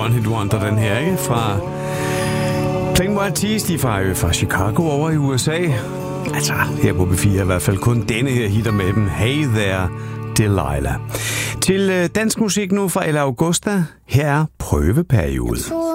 One Hit Wonder, den her, ikke? Fra Playing Wild Tees, de fra Chicago over i USA. Altså, her på B4 i hvert fald kun denne her hitter med dem. Hey There, Delilah. Til dansk musik nu fra Ella Augusta. Her er Prøveperiode.